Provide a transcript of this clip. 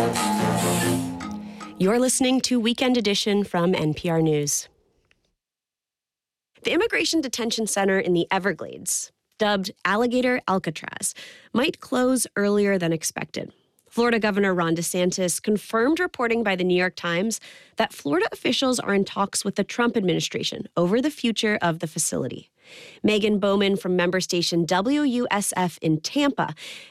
You're listening to Weekend Edition from NPR News. The Immigration Detention Center in the Everglades, dubbed Alligator Alcatraz, might close earlier than expected. Florida Governor Ron DeSantis confirmed reporting by the New York Times that Florida officials are in talks with the Trump administration over the future of the facility. Megan Bowman from member station WUSF in Tampa